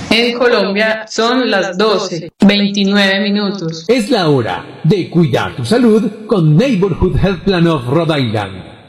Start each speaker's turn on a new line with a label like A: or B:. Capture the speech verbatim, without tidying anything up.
A: En Colombia son las doce, veintinueve minutos.
B: Es la hora de cuidar tu salud con Neighborhood Health Plan of Rhode Island.